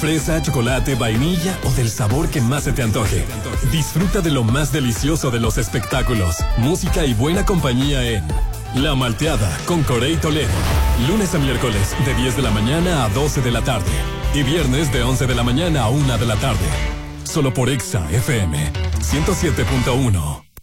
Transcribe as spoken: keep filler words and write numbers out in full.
fresa, chocolate, vainilla o del sabor que más se te antoje. Disfruta de lo más delicioso de los espectáculos, música y buena compañía en La Malteada con Corey Toledo. Lunes a miércoles de diez de la mañana a doce de la tarde. Y viernes de once de la mañana a una de la tarde. Solo por Exa F M ciento siete punto uno.